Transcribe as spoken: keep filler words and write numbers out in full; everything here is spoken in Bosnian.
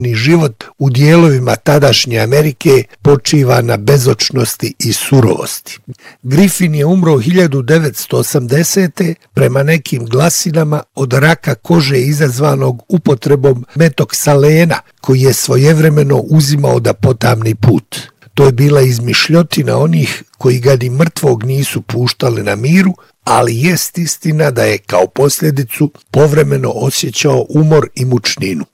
Ni život u dijelovima tadašnje Amerike počiva na bezočnosti i surovosti. Griffin je umro hiljadu devetsto osamdesete prema nekim glasinama od raka kože izazvanog upotrebom metoksalena, koji je svojevremeno uzimao da potamni put. To je bila izmišljotina onih koji ga ni mrtvog nisu puštali na miru, ali jest istina da je kao posljedicu povremeno osjećao umor i mučninu.